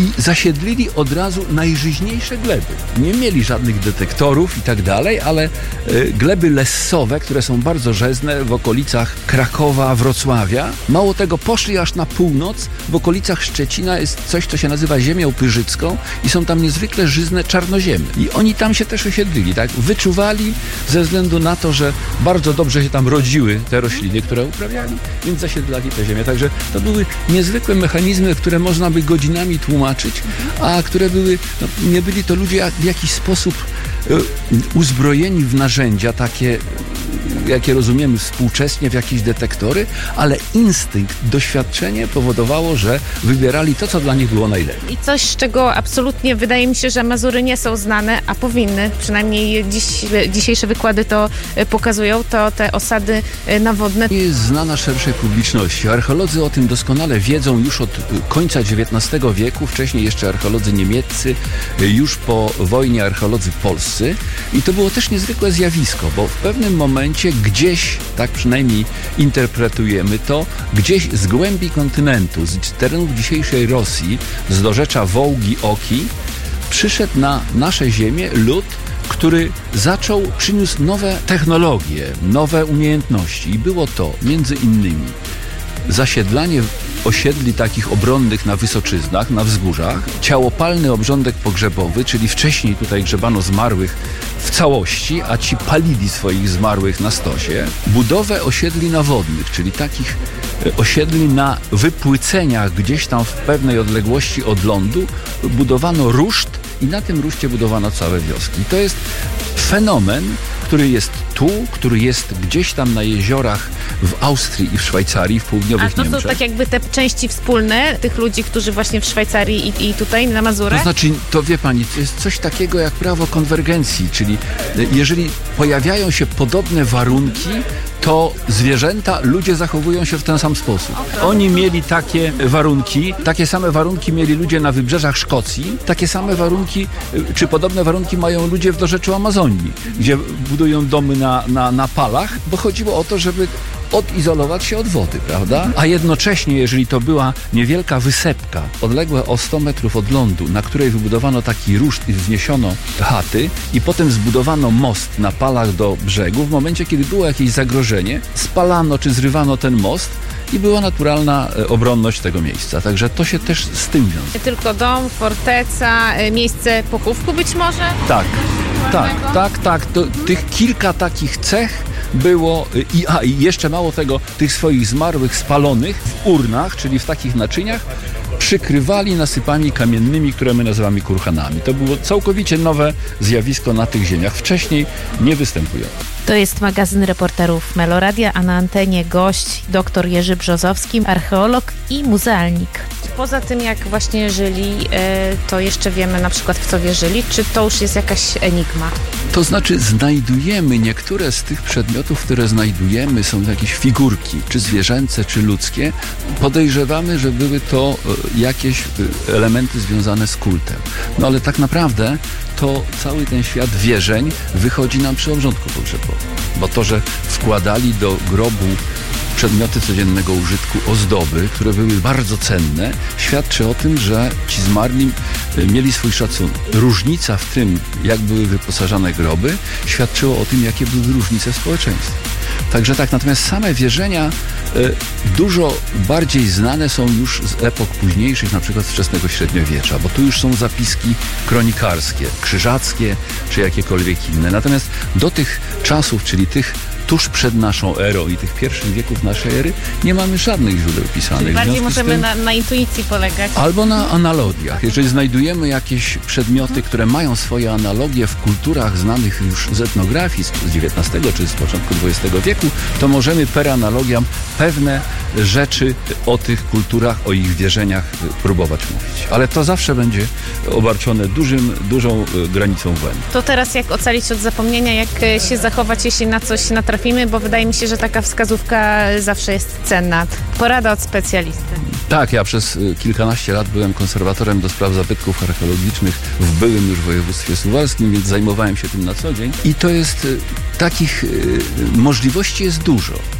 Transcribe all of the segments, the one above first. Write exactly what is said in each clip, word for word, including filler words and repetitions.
i zasiedlili od razu najżyźniejsze gleby. Nie mieli żadnych detektorów i tak dalej, ale y, gleby lessowe, które są bardzo żyzne w okolicach Krakowa, Wrocławia. Mało tego, poszli aż na północ. W okolicach Szczecina jest coś, co się nazywa ziemią pyrzycką i są tam niezwykle żyzne czarnoziemy. I oni tam się też osiedlili, tak? Wyczuwali ze względu na to, że bardzo dobrze się tam rodziły te rośliny, które uprawiali, więc zasiedlali tę ziemię. Także to były niezwykłe mechanizmy, które można by godzinami tłumaczyć, a które były, no, nie byli to ludzie w jakiś sposób y, uzbrojeni w narzędzia takie, jakie rozumiemy współcześnie, w jakieś detektory, ale instynkt, doświadczenie powodowało, że wybierali to, co dla nich było najlepiej. I coś, z czego absolutnie wydaje mi się, że Mazury nie są znane, a powinny, przynajmniej dziś, dzisiejsze wykłady to pokazują, to te osady nawodne. Nie jest znana szerszej publiczności. Archeolodzy o tym doskonale wiedzą już od końca dziewiętnastego wieku, wcześniej jeszcze archeolodzy niemieccy, już po wojnie archeolodzy polscy. I to było też niezwykłe zjawisko, bo w pewnym momencie gdzieś, tak przynajmniej interpretujemy to, gdzieś z głębi kontynentu, z terenów dzisiejszej Rosji, z dorzecza Wołgi, Oki, przyszedł na nasze ziemię lud, który zaczął, przyniósł nowe technologie, nowe umiejętności i było to między innymi zasiedlanie osiedli takich obronnych na wysoczyznach, na wzgórzach, ciałopalny obrządek pogrzebowy, czyli wcześniej tutaj grzebano zmarłych w całości, a ci palili swoich zmarłych na stosie, budowę osiedli nawodnych, czyli takich osiedli na wypłyceniach gdzieś tam w pewnej odległości od lądu, budowano ruszt i na tym ruszcie budowano całe wioski. I to jest fenomen, który jest tu, który jest gdzieś tam na jeziorach w Austrii i w Szwajcarii, w południowych Niemczech. A to Niemczech. są tak jakby te części wspólne tych ludzi, którzy właśnie w Szwajcarii i, i tutaj na Mazurach? To znaczy, to wie pani, to jest coś takiego jak prawo konwergencji, czyli jeżeli pojawiają się podobne warunki, to zwierzęta, ludzie zachowują się w ten sam sposób. Oni mieli takie warunki, takie same warunki mieli ludzie na wybrzeżach Szkocji, takie same warunki, czy podobne warunki mają ludzie w dorzeczu Amazonii, gdzie budują domy na, na, na palach, bo chodziło o to, żeby odizolować się od wody, prawda? A jednocześnie, jeżeli to była niewielka wysepka, odległe o sto metrów od lądu, na której wybudowano taki ruszt i wzniesiono chaty i potem zbudowano most na palach do brzegu, w momencie, kiedy było jakieś zagrożenie, spalano czy zrywano ten most i była naturalna obronność tego miejsca. Także to się też z tym wiąże. Nie tylko dom, forteca, miejsce pochówku być może? Tak, tak, tak, tak. To, tych kilka takich cech było, i, a i jeszcze mało tego, tych swoich zmarłych spalonych w urnach, czyli w takich naczyniach, przykrywali nasypami kamiennymi, które my nazywamy kurhanami. To było całkowicie nowe zjawisko na tych ziemiach, wcześniej nie występujące. To jest magazyn reporterów Meloradia, a na antenie gość dr Jerzy Brzozowski, archeolog i muzealnik. Poza tym, jak właśnie żyli, to jeszcze wiemy na przykład, w co wierzyli, czy to już jest jakaś enigma? To znaczy znajdujemy niektóre z tych przedmiotów, które znajdujemy, są jakieś figurki, czy zwierzęce, czy ludzkie. Podejrzewamy, że były to jakieś elementy związane z kultem. No ale tak naprawdę to cały ten świat wierzeń wychodzi nam przy obrządku pogrzebowym. Bo to, że wkładali do grobu przedmioty codziennego użytku, ozdoby, które były bardzo cenne, świadczy o tym, że ci zmarli mieli swój szacunek. Różnica w tym, jak były wyposażane groby, świadczyło o tym, jakie były różnice w społeczeństwie. Także tak, natomiast same wierzenia y, dużo bardziej znane są już z epok późniejszych, na przykład wczesnego średniowiecza, bo tu już są zapiski kronikarskie, krzyżackie, czy jakiekolwiek inne. Natomiast do tych czasów, czyli tych tuż przed naszą erą i tych pierwszych wieków naszej ery, nie mamy żadnych źródeł pisanych. Czyli bardziej możemy tym, na, na intuicji polegać. Albo na analogiach. Jeżeli znajdujemy jakieś przedmioty, które mają swoje analogie w kulturach znanych już z etnografii z dziewiętnastego czy z początku dwudziestego wieku, to możemy per analogiam pewne rzeczy o tych kulturach, o ich wierzeniach próbować mówić. Ale to zawsze będzie obarczone dużym, dużą granicą błędu. To teraz jak ocalić od zapomnienia, jak się zachować, jeśli na coś natrafimy, bo wydaje mi się, że taka wskazówka zawsze jest cenna. Porada od specjalisty. Tak, ja przez kilkanaście lat byłem konserwatorem do spraw zabytków archeologicznych w byłym już województwie suwalskim, więc zajmowałem się tym na co dzień. I to jest, takich możliwości jest dużo.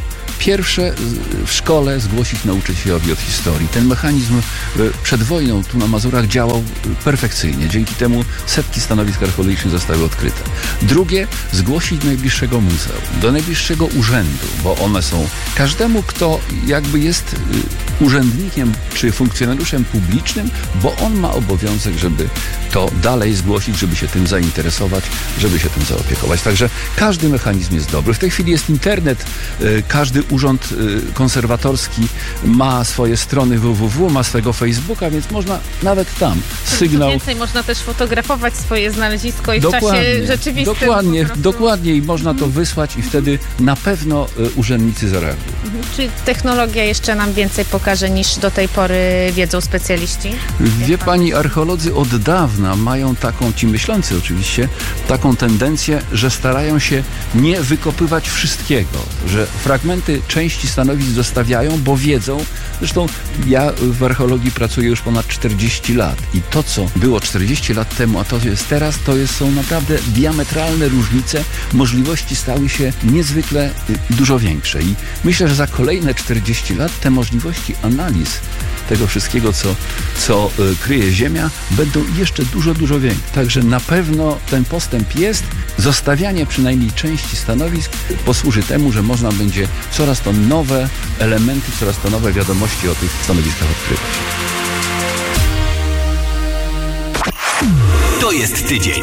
pierwsze w szkole zgłosić nauczycielowi od historii. Ten mechanizm przed wojną tu na Mazurach działał perfekcyjnie. Dzięki temu setki stanowisk archeologicznych zostały odkryte. Drugie, zgłosić do najbliższego muzeum, do najbliższego urzędu, bo one są każdemu, kto jakby jest urzędnikiem czy funkcjonariuszem publicznym, bo on ma obowiązek, żeby to dalej zgłosić, żeby się tym zainteresować, żeby się tym zaopiekować. Także każdy mechanizm jest dobry. W tej chwili jest internet, każdy urząd konserwatorski ma swoje strony www, ma swojego Facebooka, więc można nawet tam sygnał... Co więcej, można też fotografować swoje znalezisko i dokładnie, w czasie rzeczywistym. Dokładnie, prostu... dokładnie i można to wysłać i wtedy na pewno urzędnicy zareagują. Mhm. Czyli technologia jeszcze nam więcej pokaże niż do tej pory wiedzą specjaliści? Wie pani, archeolodzy od dawna mają taką, ci myślący oczywiście, taką tendencję, że starają się nie wykopywać wszystkiego, że fragmenty części stanowisk zostawiają, bo wiedzą, zresztą ja w archeologii pracuję już ponad czterdzieści lat i to, co było czterdzieści lat temu, a to jest teraz, to jest, są naprawdę diametralne różnice, możliwości stały się niezwykle dużo większe i myślę, że za kolejne czterdzieści lat te możliwości analiz tego wszystkiego, co, co kryje Ziemia, będą jeszcze dużo, dużo większe. Także na pewno ten postęp jest. Zostawianie przynajmniej części stanowisk posłuży temu, że można będzie coraz to nowe elementy, coraz to nowe wiadomości o tych stanowiskach odkrywać. To jest tydzień